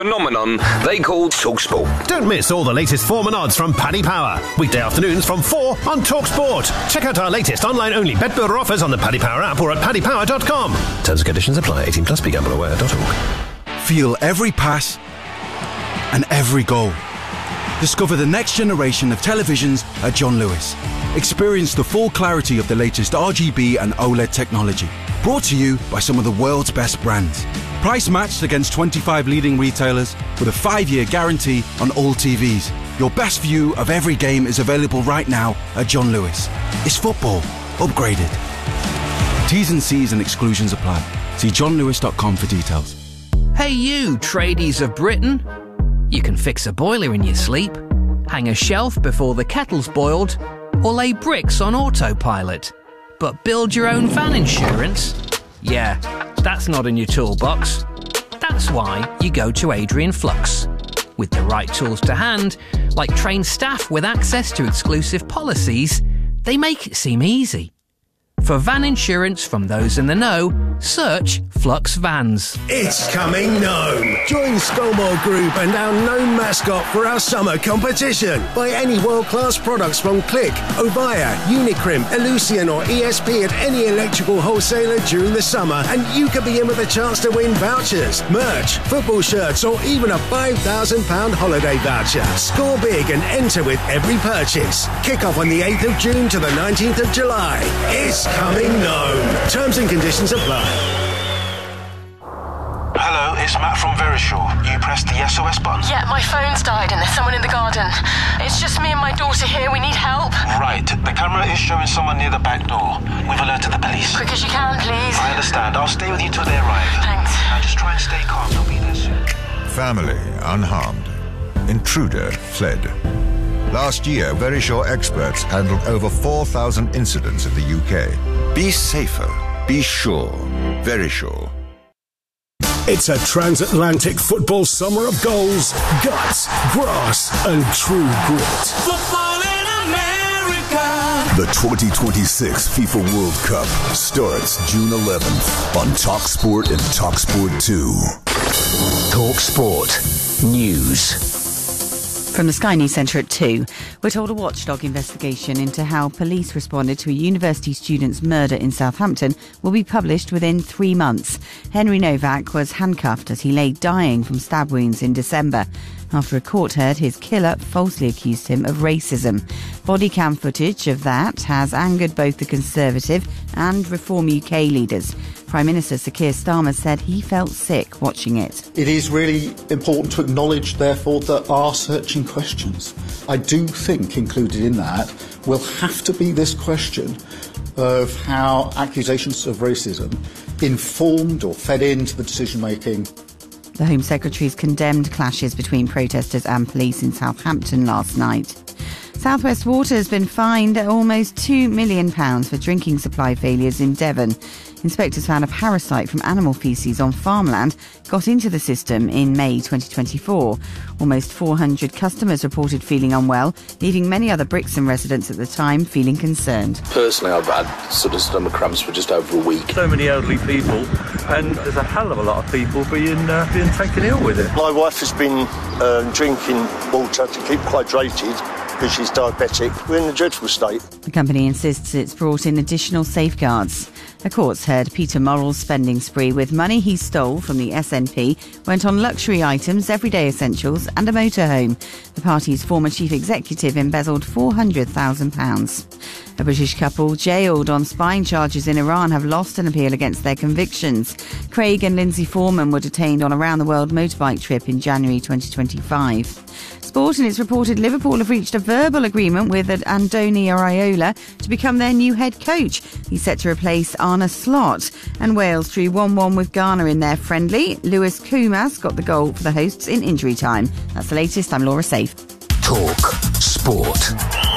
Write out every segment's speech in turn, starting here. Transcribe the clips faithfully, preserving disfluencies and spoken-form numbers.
Phenomenon they call TalkSport. Don't miss all the latest form and odds from Paddy Power. Weekday afternoons from four on TalkSport. Check out our latest online-only bet builder offers on the Paddy Power app or at paddy power dot com. Terms and conditions apply. eighteen plus, be gamble aware dot org. Feel every pass and every goal. Discover the next generation of televisions at John Lewis. Experience the full clarity of the latest R G B and OLED technology. Brought to you by some of the world's best brands. Price matched against twenty-five leading retailers with a five-year guarantee on all T Vs. Your best view of every game is available right now at John Lewis. It's football upgraded. T's and C's and exclusions apply. See john lewis dot com for details. Hey you, tradies of Britain. You can fix a boiler in your sleep, hang a shelf before the kettle's boiled, or lay bricks on autopilot. But build your own van insurance? Yeah, that's not in your toolbox. That's why you go to Adrian Flux. With the right tools to hand, like trained staff with access to exclusive policies, they make it seem easy. For van insurance from those in the know, search Flux Vans. It's coming Gnome. Join Skolmore Group and our Gnome mascot for our summer competition. Buy any world-class products from Click, Ovia, Unicrim, Elucian or E S P at any electrical wholesaler during the summer and you could be in with a chance to win vouchers, merch, football shirts or even a five thousand pounds holiday voucher. Score big and enter with every purchase. Kick off on the eighth of June to the nineteenth of July. It's coming Gnome. Terms and conditions apply. Hello, it's Matt from Verisure. You pressed the S O S button? Yeah, my phone's died and there's someone in the garden. It's just me and my daughter here. We need help. Right. The camera is showing someone near the back door. We've alerted the police. Quick as you can, please. I understand. I'll stay with you till they arrive. Thanks. Now just try and stay calm. They'll be there soon. Family unharmed. Intruder fled. Last year, Verisure experts handled over four thousand incidents in the U K. Be safer. Be sure. Verisure. It's a transatlantic football summer of goals, guts, grass, and true grit. Football in America. The twenty twenty-six FIFA World Cup starts June eleventh on TalkSport and TalkSport two. TalkSport News. From the Sky News Centre at two, we're told a watchdog investigation into how police responded to a university student's murder in Southampton will be published within three months. Henry Novak was handcuffed as he lay dying from stab wounds in December, after a court heard his killer falsely accused him of racism. Body cam footage of that has angered both the Conservative and Reform U K leaders. Prime Minister Sir Keir Starmer said he felt sick watching it. It is really important to acknowledge, therefore, that are searching questions. I do think included in that will have to be this question of how accusations of racism informed or fed into the decision-making. The Home Secretary's condemned clashes between protesters and police in Southampton last night. South West Water has been fined almost two million pounds for drinking supply failures in Devon. Inspectors found a parasite from animal faeces on farmland got into the system in May twenty twenty-four. Almost four hundred customers reported feeling unwell, leaving many other Brixham residents at the time feeling concerned. Personally, I've had sort of stomach cramps for just over a week. So many elderly people, and there's a hell of a lot of people being uh, being taken ill with it. My wife has been um, drinking water to keep hydrated because she's diabetic. We're in a dreadful state. The company insists it's brought in additional safeguards. The courts heard Peter Morrell's spending spree with money he stole from the S N P went on luxury items, everyday essentials and a motorhome. The party's former chief executive embezzled four hundred thousand pounds. A British couple jailed on spying charges in Iran have lost an appeal against their convictions. Craig and Lindsay Foreman were detained on a round-the-world motorbike trip in January twenty twenty-five. Sport, and it's reported Liverpool have reached a verbal agreement with Andoni Iraola to become their new head coach. He's set to replace Arne Slot. And Wales drew one one with Ghana in their friendly. Lewis Kumas got the goal for the hosts in injury time. That's the latest. I'm Laura Safe. Talk Sport.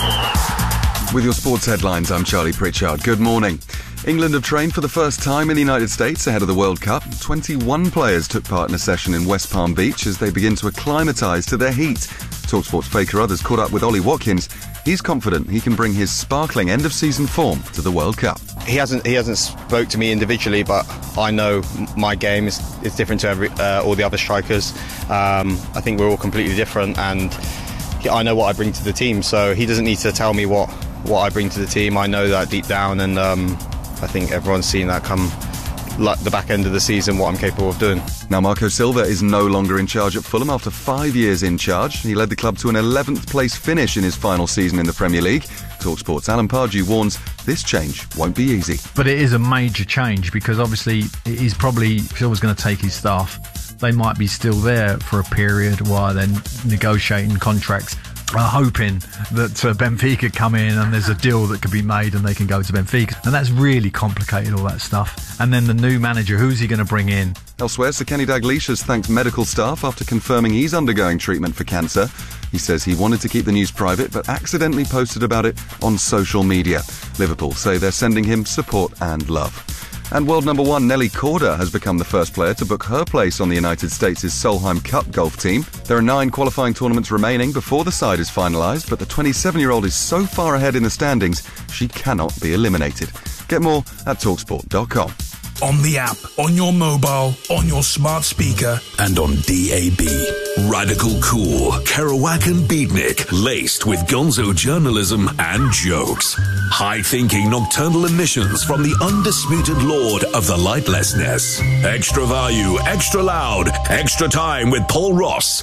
With your sports headlines, I'm Charlie Pritchard. Good morning. England have trained for the first time in the United States ahead of the World Cup. twenty-one players took part in a session in West Palm Beach as they begin to acclimatise to their heat. TalkSport's Faker Others caught up with Ollie Watkins. He's confident he can bring his sparkling end-of-season form to the World Cup. he hasn't he hasn't spoke to me individually, but I know my game is, is different to every uh, all the other strikers. Um, I think we're all completely different, and I know what I bring to the team. So he doesn't need to tell me what, what I bring to the team. I know that deep down, and um, I think everyone's seen that come like the back end of the season, what I'm capable of doing. Now, Marco Silva is no longer in charge at Fulham after five years in charge. He led the club to an eleventh place finish in his final season in the Premier League. TalkSport's Alan Pardew warns this change won't be easy. But it is a major change because obviously he's probably, Silva's going to take his staff. They might be still there for a period while they're negotiating contracts. Are hoping that uh, Benfica come in and there's a deal that could be made and they can go to Benfica, and that's really complicated, all that stuff. And then the new manager, who's he going to bring in? Elsewhere, Sir Kenny Dalglish has thanked medical staff after confirming he's undergoing treatment for cancer. He says he wanted to keep the news private but accidentally posted about it on social media. Liverpool say they're sending him support and love. And world number one Nelly Korda has become the first player to book her place on the United States' Solheim Cup golf team. There are nine qualifying tournaments remaining before the side is finalised, but the twenty-seven-year-old is so far ahead in the standings, she cannot be eliminated. Get more at talksport dot com. On the app, on your mobile, on your smart speaker, and on D A B. Radical Cool, Kerouac and Beatnik, laced with gonzo journalism and jokes. High-thinking nocturnal emissions from the undisputed lord of the lightlessness. Extra value, extra loud, extra time with Paul Ross.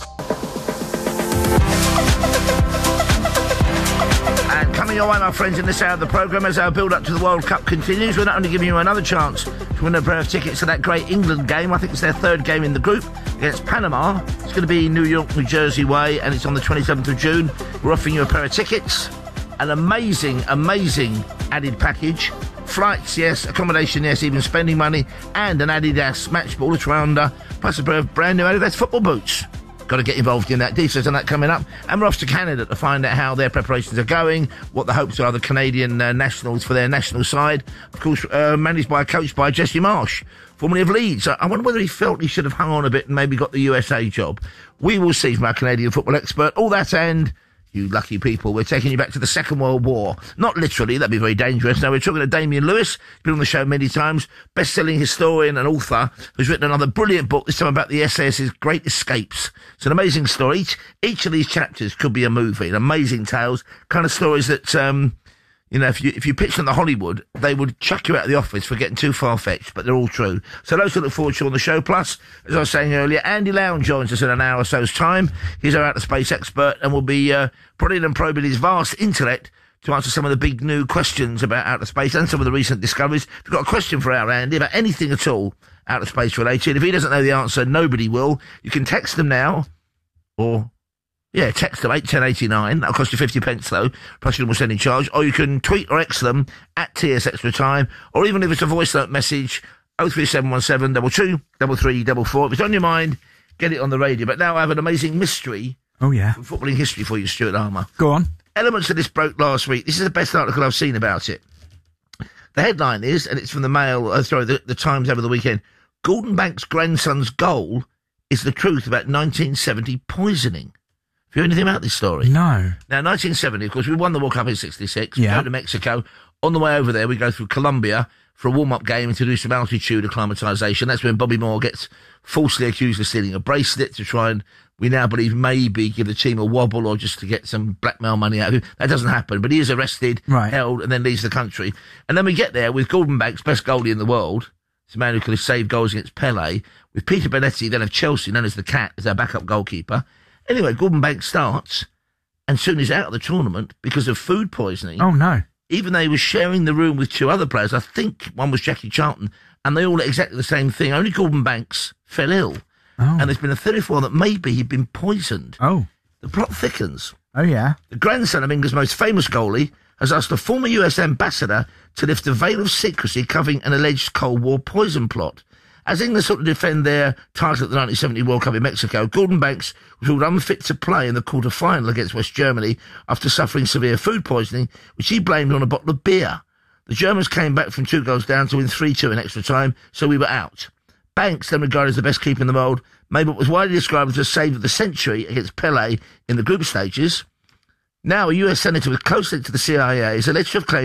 And coming your way, my friends, in this hour of the programme, as our build-up to the World Cup continues, we're not only giving you another chance to win a pair of tickets to that great England game. I think it's their third game in the group against Panama. It's going to be New York, New Jersey way, and it's on the twenty-seventh of June. We're offering you a pair of tickets, an amazing, amazing added package. Flights, yes. Accommodation, yes. Even spending money. And an Adidas match ball, a rounder, plus a pair of brand new Adidas football boots. Got to get involved in that. Details on that coming up. And we're off to Canada to find out how their preparations are going, what the hopes are of the Canadian uh, nationals for their national side. Of course, uh, managed by a coach by Jesse Marsh, formerly of Leeds. I wonder whether he felt he should have hung on a bit and maybe got the U S A job. We will see from our Canadian football expert. All that and... you lucky people, we're taking you back to the Second World War. Not literally, that'd be very dangerous. Now, we're talking to Damien Lewis, been on the show many times, best-selling historian and author, who's written another brilliant book, this time about the S A S's Great Escapes. It's an amazing story. Each, each of these chapters could be a movie, an amazing tales, kind of stories that, um, you know, if you if you pitch them to Hollywood, they would chuck you out of the office for getting too far-fetched, but they're all true. So those to look forward to on the show. Plus, as I was saying earlier, Andy Lown joins us in an hour or so's time. He's our outer space expert and will be uh, prodding and probing his vast intellect to answer some of the big new questions about outer space and some of the recent discoveries. If you've got a question for our Andy about anything at all outer space related, if he doesn't know the answer, nobody will. You can text them now, or... yeah, text them, eight ten eighty-nine. That'll cost you fifty pence, though, plus your normal sending charge. Or you can tweet or X them at T S Extra Time. Or even if it's a voice note message, oh three seven one seven, two two, three three four four. If it's on your mind, get it on the radio. But now I have an amazing mystery. Oh, yeah. From footballing history for you, Stuart Armour. Go on. Elements of this broke last week. This is the best article I've seen about it. The headline is, and it's from the Mail, uh, sorry, the, the Times over the weekend, Gordon Banks' grandson's goal is the truth about nineteen seventy poisoning. Have you heard anything about this story? No. Now, nineteen seventy, of course, we won the World Cup in sixty-six. Yeah. We go to Mexico. On the way over there, we go through Colombia for a warm-up game and to do some altitude acclimatisation. That's when Bobby Moore gets falsely accused of stealing a bracelet to try and, we now believe, maybe give the team a wobble or just to get some blackmail money out of him. That doesn't happen, but he is arrested, right. held, and then leaves the country. And then we get there with Gordon Banks, best goalie in the world. It's a man who could have saved goals against Pele. With Peter Bonetti, then of Chelsea, known as the Cat, as our backup goalkeeper. Anyway, Gordon Banks starts, and soon he's out of the tournament because of food poisoning. Oh, no. Even though he was sharing the room with two other players, I think one was Jackie Charlton, and they all had exactly the same thing. Only Gordon Banks fell ill. Oh. And there's been a theory for that maybe he'd been poisoned. Oh. The plot thickens. Oh, yeah. The grandson of England's most famous goalie has asked a former U S ambassador to lift a veil of secrecy covering an alleged Cold War poison plot. As England sought to defend their title at the nineteen seventy World Cup in Mexico, Gordon Banks was ruled unfit to play in the quarter-final against West Germany after suffering severe food poisoning, which he blamed on a bottle of beer. The Germans came back from two goals down to win three two in extra time, so we were out. Banks, then regarded as the best keeper in the world, made what was widely described as a save of the century against Pele in the group stages. Now, a U S senator with close link to the C I A is alleged to have claimed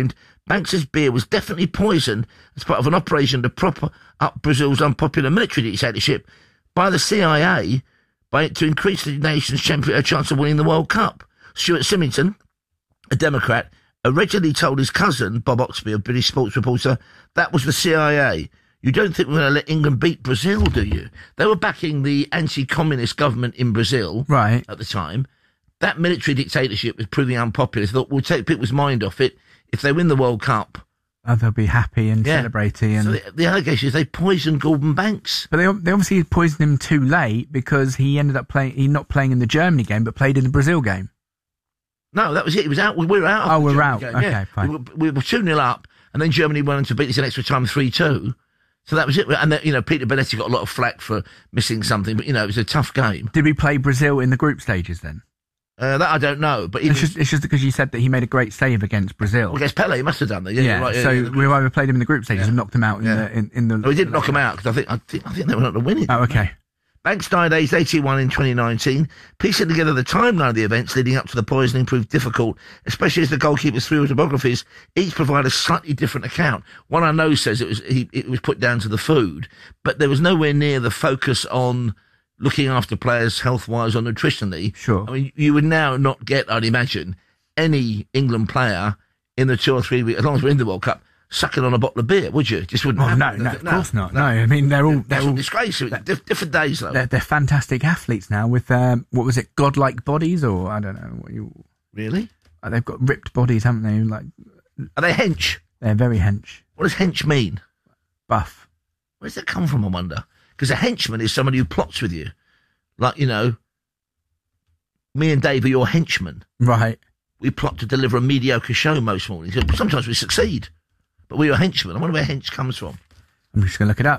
Banks' beer was definitely poisoned as part of an operation to prop up Brazil's unpopular military dictatorship by the C I A by to increase the nation's champion, uh, chance of winning the World Cup. Stuart Symington, a Democrat, originally told his cousin, Bob Oxby, a British sports reporter, that was the C I A. You don't think we're going to let England beat Brazil, do you? They were backing the anti-communist government in Brazil right. at the time. That military dictatorship was proving unpopular. They thought, we'll take people's mind off it. If they win the World Cup... Oh, they'll be happy and yeah. celebrating. And... So the, the allegation is they poisoned Gordon Banks. But they, they obviously poisoned him too late because he ended up playing... He not playing in the Germany game, but played in the Brazil game. No, that was it. He was out. We were out. Oh, we're out. Game. Okay, yeah. fine. We were, we were two nil up, and then Germany went on to beat us in extra time three two. So that was it. And, then, you know, Peter Bonetti got a lot of flack for missing something, but, you know, it was a tough game. Did we play Brazil in the group stages then? Uh, that I don't know, but... It's was, just, it's just because you said that he made a great save against Brazil. Well, against Pele, he must have done that. Yeah, yeah, right, yeah so yeah, we've either played him in the group stages yeah. and knocked him out in, yeah. the, in, in the... No, we didn't knock him out, because I think, I, think, I think they were not to win it. Oh, okay. Banks died aged eighty-one in twenty nineteen. Piecing together the timeline of the events leading up to the poisoning proved difficult, especially as the goalkeeper's three autobiographies each provide a slightly different account. One I know says it was he, it was put down to the food, but there was nowhere near the focus on looking after players health-wise or nutritionally. Sure. I mean, you would now not get, I'd imagine, any England player in the two or three weeks, as long as we're in the World Cup, sucking on a bottle of beer, would you? Just wouldn't oh, happen. No, no, of no, course not. No. no, I mean, they're all... They're all disgrace. Diff- different days, though. They're, they're fantastic athletes now with, um, what was it, godlike bodies, or I don't know. What you Really? Uh, they've got ripped bodies, haven't they? Like, Are they hench? They're very hench. What does hench mean? Buff. Where does that come from, I wonder? Because a henchman is somebody who plots with you. Like, you know, me and Dave are your henchmen. Right. We plot to deliver a mediocre show most mornings. Sometimes we succeed. But we're your henchmen. I wonder where hench comes from. I'm just going to look it up.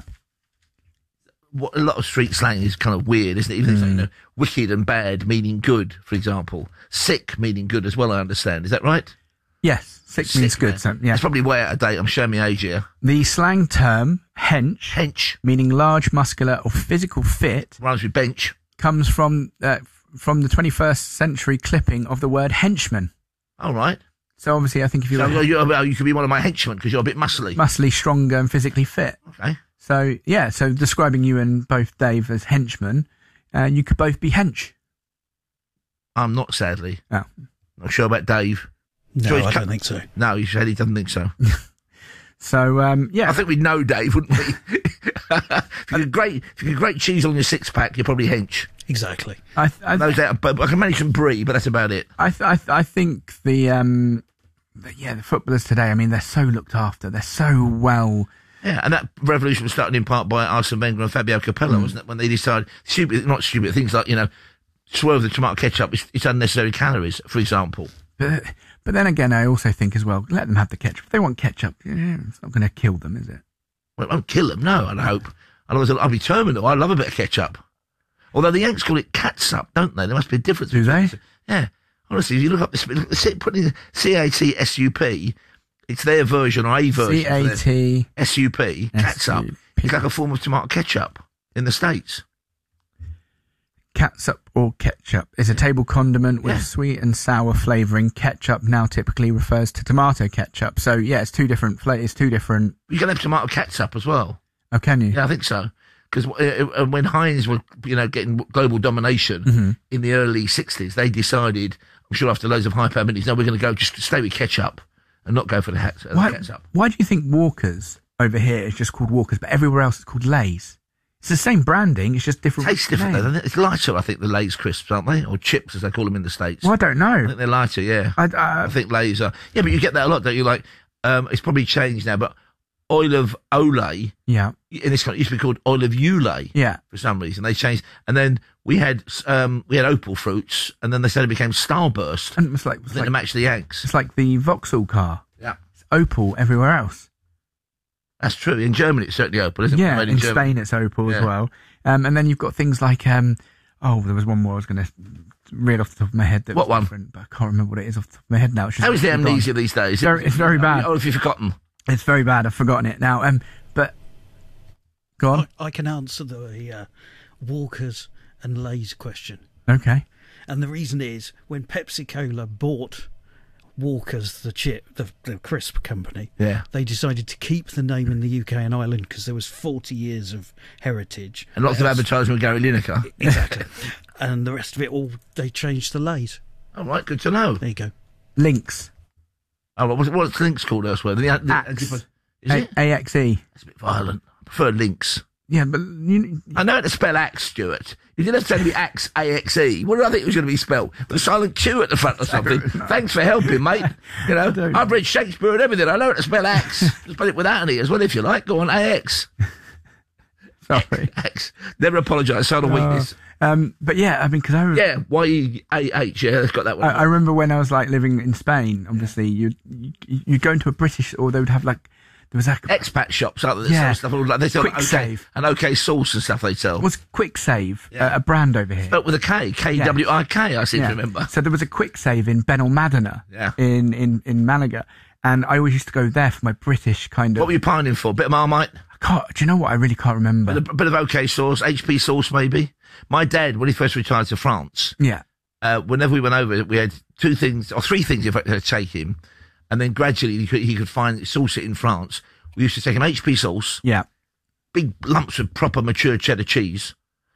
What, a lot of street slang is kind of weird, isn't it? Even mm. like, you know, wicked and bad meaning good, for example. Sick meaning good as well, I understand. Is that right? Yes, sick, sick means good. So, yeah. It's probably way out of date. I'm showing my age here. The slang term, hench, hench, meaning large, muscular or physical fit, rhymes with bench, comes from uh, from the twenty-first century clipping of the word henchman. All right. So obviously, I think if you... So were, you're, you could be one of my henchmen because you're a bit muscly. Muscly, stronger and physically fit. Okay. So, yeah, so describing you and both Dave as henchmen, uh, you could both be hench. I'm not, sadly. Oh. Not sure about Dave. No, sure I cu- don't think so. No, he said he doesn't think so. So, um, yeah. I think we'd know Dave, wouldn't we? if you could grate, if you could grate cheese on your six-pack, you're probably hench. Exactly. I, th- I, th- no doubt, but I can manage some brie, but that's about it. I, th- I, th- I think the, um, the, yeah, the footballers today, I mean, they're so looked after. They're so well... Yeah, and that revolution was started in part by Arsene Wenger and Fabio Capello, mm. wasn't it? When they decided, stupid, not stupid, things like, you know, swerve the tomato ketchup, it's, it's unnecessary calories, for example. But but then again, I also think as well, let them have the ketchup. If they want ketchup, yeah, it's not going to kill them, is it? Well, it won't kill them, no, I hope. Otherwise, I'll be terminal. I love a bit of ketchup. Although the Yanks call it catsup, don't they? There must be a difference. Do they? Yeah. Honestly, if you look up this, put in C A T S U P, it's their version or a version. C A T S U P, catsup. It's like a form of tomato ketchup in the States. Catsup or ketchup is a table condiment with yeah. sweet and sour flavouring. Ketchup now typically refers to tomato ketchup. So, yeah, it's two different flavors. It's two different... You can have tomato catsup as well. Oh, can you? Yeah, I think so. Because uh, when Heinz were, you know, getting global domination mm-hmm. in the early sixties, they decided, I'm sure after loads of hyperbole, no, we're going to go just stay with ketchup and not go for the, hat, uh, why, the ketchup. Why do you think Walker's over here is just called Walker's, but everywhere else it's called Lay's? It's the same branding, it's just different. Tastes different, though, doesn't it? It's lighter, I think, the Lay's crisps, aren't they? Or chips, as they call them in the States. Well, I don't know. I think they're lighter, yeah. I, uh, I think Lay's are. Yeah, but you get that a lot, don't you? Like, um, it's probably changed now, but oil of Olay, yeah, in this country, used to be called oil of Ulay, yeah, for some reason. They changed. And then we had um, we had Opal fruits, and then they said it became Starburst. And it's like, it's like like to match the Yanks. It's like the Vauxhall car. Yeah. It's Opal everywhere else. That's true. In Germany, it's certainly Opal, isn't yeah, it? in, in Germany. Spain, it's Opal yeah. as well. Um, and then you've got things like, um, oh, there was one more I was going to read off the top of my head. That what was one? Different, but I can't remember what it is off the top of my head now. How is the amnesia gone. these days? It's very, it's very bad. Oh, have you forgotten? It's very bad. I've forgotten it now. Um, but go on. I, I can answer the uh, Walkers and Lay's question. Okay. And the reason is when Pepsi Cola bought Walker's, the chip, the, the crisp company, Yeah. they decided to keep the name in the U K and Ireland because there was forty years of heritage. And lots of Whereas- advertising with Gary Lineker. Exactly. And the rest of it all, they changed to Lay's. All right, good to know. There you go. Lynx. Oh, what was it? What's Lynx called elsewhere? The, the, Axe. Is A- it? A X E. It's a bit violent. I prefer Lynx. Yeah, but you, I know how to spell axe, Stuart. You didn't have to tell me axe, A X E. What did I think it was going to be spelled? With a silent Q at the front or something. Thanks for helping, mate. You know, I've read Shakespeare and everything. I know how to spell axe. Spell it without an E as well, if you like. Go on, A X. Sorry. X. Never apologise. Sign of weakness. Um, but yeah, I mean, because I re- Yeah, Y E A H. Yeah, they've got that one. I, I remember when I was like living in Spain. Obviously, you you you'd go into a British, or they would have like there was like expat shops, aren't there? Yeah. Stuff, like, they sell Quick okay, Save. and OK sauce and stuff. They sell. Was Quick Save uh, a brand over here? Spelt with a K, K W I K. I seem Yeah. to remember. So there was a Quick Save in Benalmádena, Yeah. in, in, in Malaga, and I always used to go there for my British kind of. What were you pining for? Bit of Marmite? I can't, do you know what? I really can't remember. Bit of, bit of OK sauce, H P sauce maybe. My dad, when he first retired to France, Yeah. uh, whenever we went over, we had two things, or three things, in fact, to take him, and then gradually he could, he could find sauce it in France. We used to take him H P sauce, Yeah. big lumps of proper mature cheddar cheese,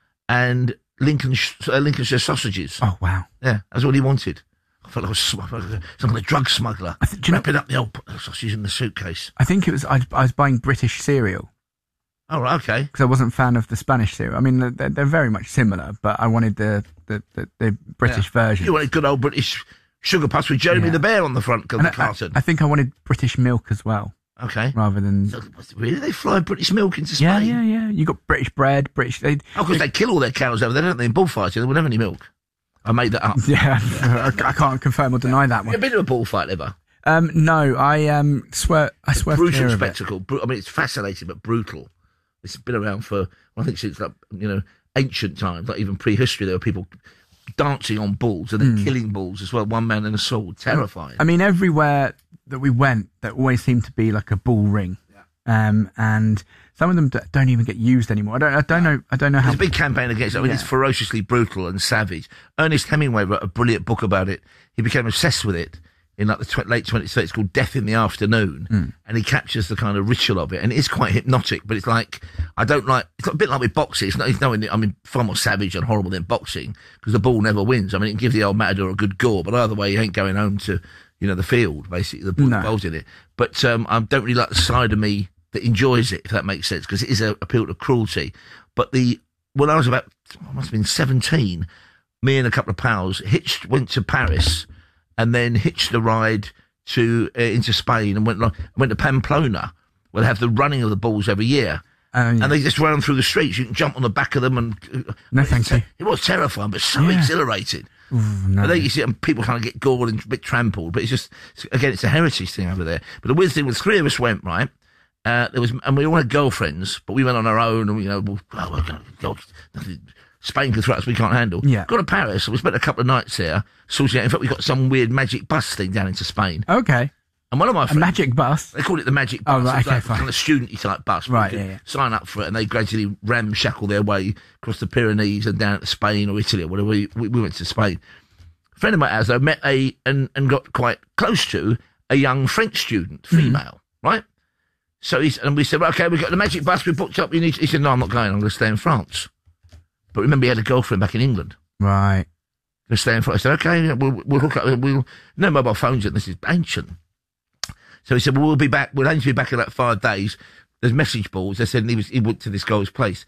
and Lincoln, uh, Lincolnshire sausages. Oh, wow. Yeah, that's all he wanted. I felt like I was sm- some kind of drug smuggler. Wrapping up the old sausage in the suitcase. I think it was, I, I was buying British cereal. Oh, right, okay. Because I wasn't a fan of the Spanish cereal. I mean, they're, they're very much similar, but I wanted the, the, the, the British Yeah. version. You wanted good old British sugar puffs with Jeremy Yeah. the Bear on the front of And the I, carton. I, I think I wanted British milk as well. Okay. Rather than. So, really? They fly British milk into Spain? Yeah, yeah, yeah. You got British bread, British. They, Oh, because they kill all their cows over there, don't they? In bullfighting, they wouldn't have any milk. I made that up. Yeah, I, I can't confirm or deny that Have you one. been to a bullfight ever? Um, no, I um swear, I swear. Brutal spectacle. Bru- I mean, it's fascinating, but brutal. It's been around for, I think, since, like, you know, ancient times, like even prehistory. There were people dancing on bulls and then Mm. killing bulls as well. One man and a sword. Terrifying. I mean, everywhere that we went, there always seemed to be like a bull ring, um, and some of them d- don't even get used anymore. I don't, I don't know, I don't know how. There's a big campaign against it. I mean, Yeah. it's ferociously brutal and savage. Ernest Hemingway wrote a brilliant book about it. He became obsessed with it in like the tw- late twentieth century. It's called Death in the Afternoon. Mm. And he captures the kind of ritual of it. And it is quite hypnotic, but it's like, I don't like, it's a bit like with boxing. It's not, it's no, I mean, far more savage and horrible than boxing because the bull never wins. I mean, it can give the old matador a good gore, but either way, he ain't going home to, you know, the field, basically. The bull No. involved in it. But um, I don't really like the side of me that enjoys it, if that makes sense, because it is a appeal to cruelty. But the when I was about, I must have been seventeen, me and a couple of pals hitched, went to Paris, and then hitched the ride to uh, into Spain and went like, went to Pamplona, where they have the running of the bulls every year. Oh, yeah. And they just run through the streets. You can jump on the back of them, and uh, No, thank you. it was terrifying, but so Yeah. exhilarating. Ooh, no. And then you see um, people trying to get gored and a bit trampled, but it's just, it's- again, it's a heritage thing over there. But the weird thing was, three of us went, right? Uh, there was, and we all had girlfriends, but we went on our own, and you know, well, well, we're gonna go, nothing, Spain can threat us, we can't handle. Yeah. Got to Paris, we spent a couple of nights there, sorting out. In fact, we got some weird magic bus thing down into Spain. Okay. And one of my A friends, magic bus. they called it the magic Oh, bus. right, It was okay, like fine. kind of student-y type bus. Right, You could yeah, yeah. Sign up for it, and they gradually ramshackle their way across the Pyrenees and down to Spain or Italy or whatever. We, we, we went to Spain. A friend of mine, as I met a and, and got quite close to a young French student, female, right? So he's, and we said, well, okay, we've got the magic bus, we booked up. You need to, he said, no, I'm not going. I'm going to stay in France. But remember, he had a girlfriend back in England. Right. Going to stay in France. I said, okay, we'll, we'll hook up. We'll no mobile phones yet. This is ancient. So he said, well, we'll be back. We'll only be back in like five days. There's message boards. They said, and he was he went to this guy's place.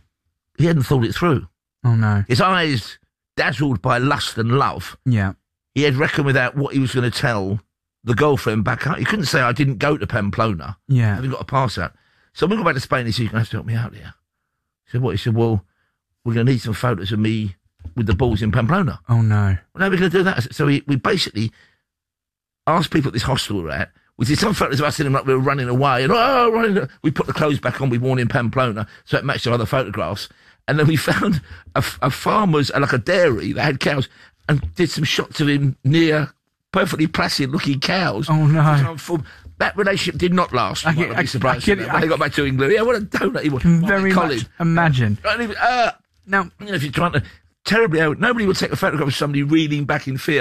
He hadn't thought it through. Oh no. His eyes dazzled by lust and love. Yeah. He had reckoned without what he was going to tell the girlfriend back home. He couldn't say, I didn't go to Pamplona. Yeah. I haven't got a pass out. So when we got back to Spain, he said, you're going to have to help me out here. He said, what? He said, well, we're going to need some photos of me with the bulls in Pamplona. Oh no. Well, how are we going to do that? So we, we basically asked people at this hostel we were at, we did some photos of us in them like we were running away, and oh, running. We put the clothes back on we'd worn in Pamplona, so it matched our other photographs. And then we found a, a farmer's, uh, like a dairy that had cows, and did some shots of him near perfectly placid-looking cows. Oh no. That relationship did not last. I You might can- not I- be surprised. I can- when they got back to England. Yeah, what a donut he was. Can Like very Colin. much imagine. And he was, uh, Now, you know, if you're trying to terribly out, nobody would take a photograph of somebody reeling back in fear,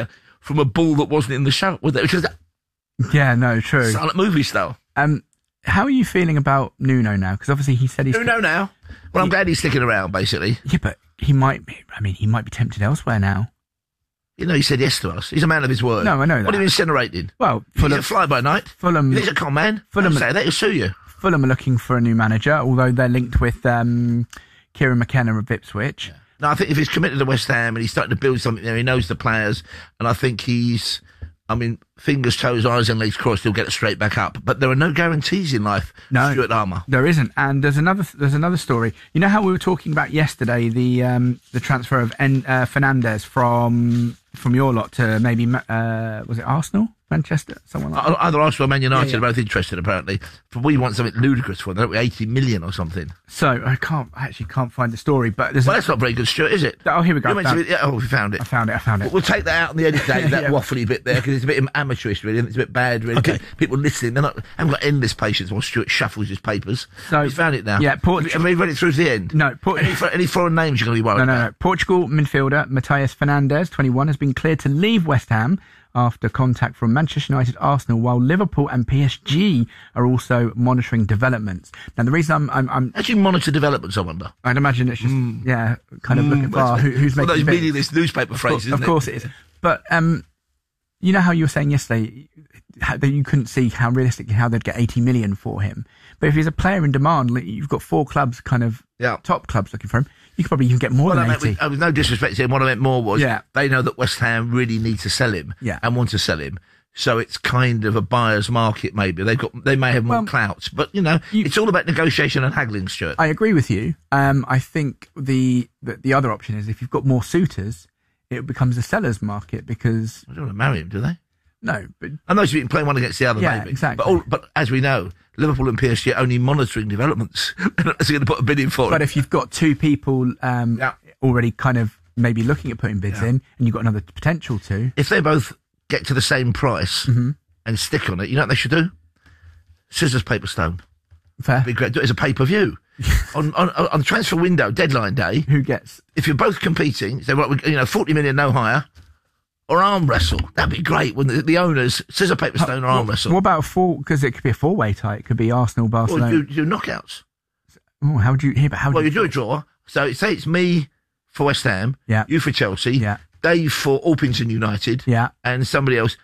from a bull that wasn't in the show, was it? Because Yeah, no, true. silent movie style. Um, how are you feeling about Nuno now? Because obviously he said he's... Nuno now? Well, I'm He- glad he's sticking around, basically. Yeah, but he might be, I mean, he might be tempted elsewhere now. You know, he said yes to us. He's a man of his word. No, I know that. What are you incinerating? Well, He's Fulham... a fly-by-night. Fulham... He's a con man. Fulham- Fulham say that, he'll sue you. Fulham are looking for a new manager, although they're linked with um, Kieran McKenna of Ipswich. Yeah. No, I think if he's committed to West Ham and he's starting to build something there, he knows the players, and I think he's, I mean, fingers, toes, eyes and legs crossed, he'll get it straight back up. But there are no guarantees in life, No, Stuart Armour. There isn't. And there's another there's another story. You know how we were talking about yesterday, the um, the transfer of en- uh, Fernandes from from your lot to maybe, Ma- uh, was it Arsenal? Manchester? Someone like that? Either Arsenal or Man United Yeah, yeah. are both interested, apparently. But we want something ludicrous for them, don't we? eighty million or something. So, I can't, I actually can't find the story, but there's... Well, that's not very good, Stuart, is it? Oh, here we go. You're meant to Found- be- yeah, oh, we found it. I found it, I found it. We'll take that out on the edit day, that Yeah. waffly bit there, because it's a bit amateurish, really, and it's a bit bad, really. Okay. People listening, they're not, haven't got endless patience while Stuart shuffles his papers. So, we found it now. yeah, Port- Have we read it through to the end? No, Port- any, fo- any foreign names you're going to be worried No, no, about? no. Portugal midfielder Matheus Fernandes, twenty-one, has been cleared to leave West Ham after contact from Manchester United, Arsenal, while Liverpool and P S G are also monitoring developments. Now, the reason I'm... I'm, I'm How do you monitor developments, I wonder? I'd imagine it's just, yeah, kind of looking for well, who, who's well, making those bits. meaningless newspaper Of phrases, course, isn't of course it is. But um, you know how you were saying yesterday how, that you couldn't see how realistically how they'd get eighty million for him. But if he's a player in demand, like, you've got four clubs, kind of Yeah. top clubs looking for him. You could probably even get more What I than meant eighty. with, uh, with no disrespect to him, what I meant more was Yeah. they know that West Ham really need to sell him Yeah. and want to sell him. So it's kind of a buyer's market, maybe. They've got, they may have more Well, clout. But, you know, it's all about negotiation and haggling, Stuart. I agree with you. Um, I think the, the the other option is if you've got more suitors, it becomes a seller's market because I don't want to marry him, do they? no, but I know you can play one against the other, Yeah, maybe. exactly. But, all, but as we know, Liverpool and P S G are only monitoring developments. They're not going to put a bid in for but him. if you've got two people um, already kind of maybe looking at putting bids Yeah. in, and you've got another potential to, If they both get to the same price Mm-hmm. and stick on it, you know what they should do? Scissors, paper, stone. fair. Be great. Do it as a pay-per-view. on, on on transfer window, deadline day, Who gets? if you're both competing, say, right, we- you know, forty million no higher, or arm wrestle. That'd be great when the, the owners, scissor, paper, stone, or arm wrestle. What about a four? Because it could be a four-way tie. It could be Arsenal, Or Barcelona. you do, you do knockouts. Oh, how do you hear? But how Well, do you do a draw. So say it's me for West Ham, Yeah. you for Chelsea, Yeah. Dave for Orpington United, Yeah. and somebody else.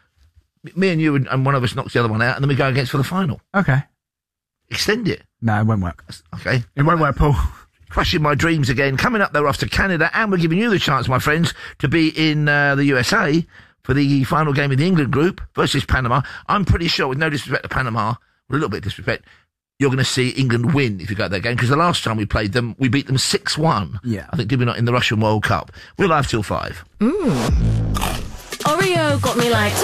Me and you and, and one of us knocks the other one out, and then we go against for the final. Okay. Extend it. No, it won't work. Okay. It won't work, Paul. Crushing my dreams again. Coming up, they're off to Canada, and we're giving you the chance, my friends, to be in uh, the U S A for the final game in the England group versus Panama. I'm pretty sure, with no disrespect to Panama, with a little bit of disrespect, you're going to see England win if you go to that game, because the last time we played them, we beat them six one. Yeah. I think, did we not, in the Russian World Cup? We're live till five. Mmm. Oreo got me like...